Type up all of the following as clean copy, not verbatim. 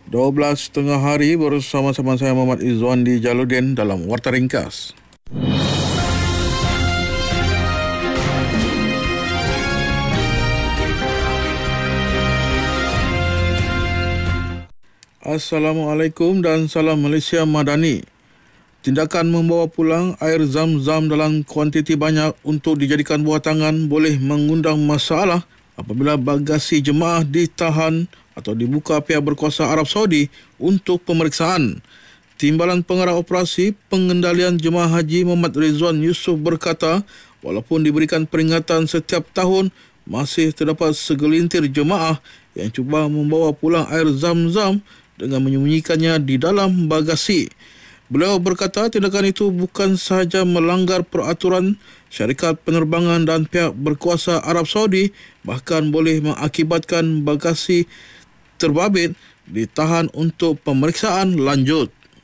12 tengah hari bersama-sama saya Muhammad Izzuan di Jaludin dalam Warta Ringkas. Assalamualaikum dan salam Malaysia Madani. Tindakan membawa pulang air zam-zam dalam kuantiti banyak untuk dijadikan buah tangan boleh mengundang masalah apabila bagasi jemaah ditahan atau dibuka pihak berkuasa Arab Saudi untuk pemeriksaan. Timbalan Pengarah Operasi Pengendalian Jemaah Haji Muhammad Rizwan Yusof berkata, walaupun diberikan peringatan setiap tahun, masih terdapat segelintir jemaah yang cuba membawa pulang air zam-zam dengan menyembunyikannya di dalam bagasi. Beliau berkata tindakan itu bukan sahaja melanggar peraturan syarikat penerbangan dan pihak berkuasa Arab Saudi, bahkan boleh mengakibatkan bagasi terbabit ditahan untuk pemeriksaan lanjut.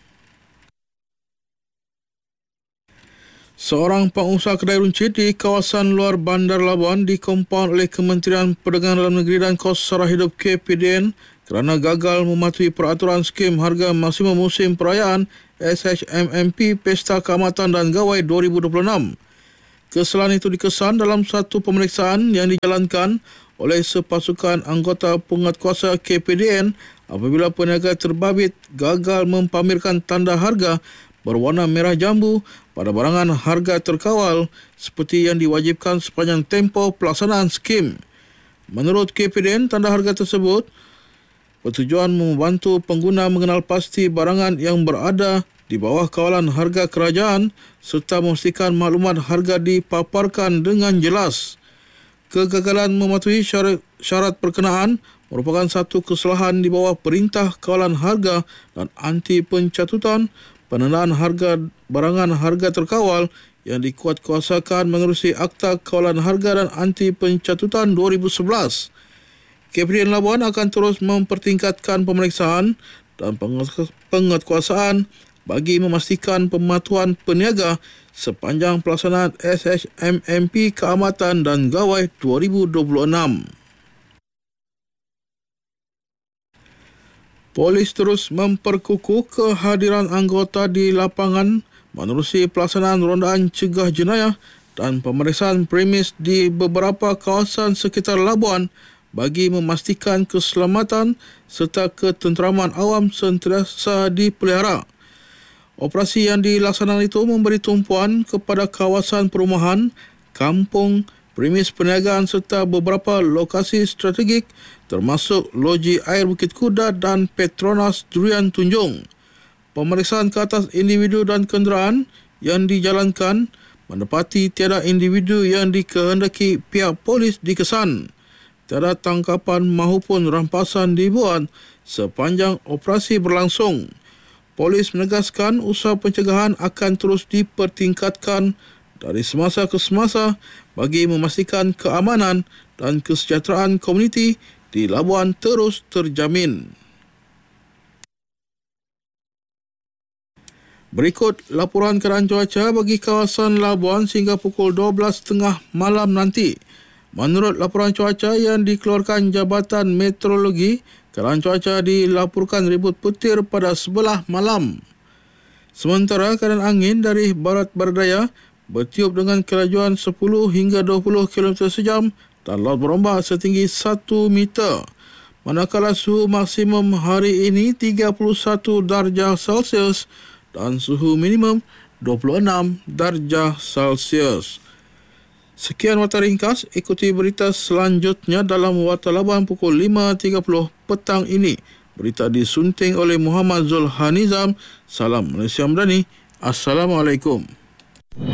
Seorang pengusaha kedai runcit di kawasan luar Bandar Labuan dikompaun oleh Kementerian Perdagangan Dalam Negeri dan Kos Sara Hidup KPDN kerana gagal mematuhi peraturan skim harga maksimum musim perayaan SHMMP Pesta Keamatan dan Gawai 2026. Kesalahan itu dikesan dalam satu pemeriksaan yang dijalankan oleh sepasukan anggota penguatkuasa KPDN apabila peniaga terbabit gagal mempamerkan tanda harga berwarna merah jambu pada barangan harga terkawal seperti yang diwajibkan sepanjang tempoh pelaksanaan skim. Menurut KPDN, tanda harga tersebut bertujuan membantu pengguna mengenal pasti barangan yang berada di bawah kawalan harga kerajaan serta memastikan maklumat harga dipaparkan dengan jelas. Kegagalan mematuhi syarat perkenaan merupakan satu kesalahan di bawah Perintah Kawalan Harga dan Anti Pencatutan Penandaan Harga Barangan Harga Terkawal yang dikuatkuasakan menerusi Akta Kawalan Harga dan Anti Pencatutan 2011. KPDN Labuan akan terus mempertingkatkan pemeriksaan dan penguatkuasaan bagi memastikan pematuhan peniaga sepanjang pelaksanaan SHMMP Keamatan dan Gawai 2026. Polis terus memperkukuh kehadiran anggota di lapangan menerusi pelaksanaan rondaan cegah jenayah dan pemeriksaan premis di beberapa kawasan sekitar Labuan bagi memastikan keselamatan serta ketenteraman awam sentiasa dipelihara. Operasi yang dilaksanakan itu memberi tumpuan kepada kawasan perumahan, kampung, premis perniagaan serta beberapa lokasi strategik termasuk Loji Air Bukit Kuda dan Petronas Durian Tunjung. Pemeriksaan ke atas individu dan kenderaan yang dijalankan mendapati tiada individu yang dikehendaki pihak polis dikesan. Tiada tangkapan maupun rampasan dibuat sepanjang operasi berlangsung. Polis menegaskan usaha pencegahan akan terus dipertingkatkan dari semasa ke semasa bagi memastikan keamanan dan kesejahteraan komuniti di Labuan terus terjamin. Berikut laporan keadaan cuaca bagi kawasan Labuan sehingga pukul 12.30 malam nanti. Menurut laporan cuaca yang dikeluarkan Jabatan Meteorologi, keadaan cuaca dilaporkan ribut petir pada sebelah malam. Sementara keadaan angin dari barat-barat daya bertiup dengan kelajuan 10 hingga 20 km sejam dan laut berombak setinggi 1 meter. Manakala suhu maksimum hari ini 31 darjah Celsius dan suhu minimum 26 darjah Celsius. Sekian Warta Ringkas, ikuti berita selanjutnya dalam Warta Labuan pukul 5.30 petang ini. Berita disunting oleh Muhammad Zulhanizam. Salam Malaysia Madani. Assalamualaikum.